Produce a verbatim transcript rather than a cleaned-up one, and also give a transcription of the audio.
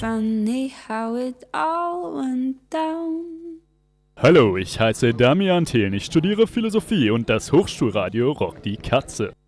funny how it all went down. Hallo, ich heiße Damian Thelen, ich studiere Philosophie und das Hochschulradio rockt die Katze.